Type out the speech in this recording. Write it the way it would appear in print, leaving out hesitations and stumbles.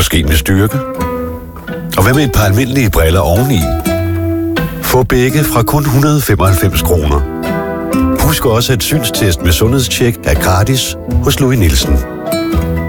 Måske med styrke? Og hvad med et par almindelige briller oveni? Få begge fra kun 195 kroner. Husk også, at synstest med sundhedstjek er gratis hos Louis Nielsen.